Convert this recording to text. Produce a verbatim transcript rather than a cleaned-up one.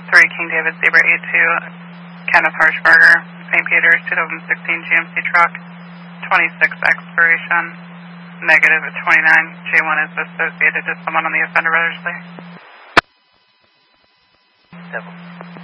three King David Zebra eight two, Kenneth Harshberger, Saint Peter's two thousand sixteen G M C truck, twenty-six expiration, negative at twenty-nine. J one is associated to someone on the offender registry. Devil.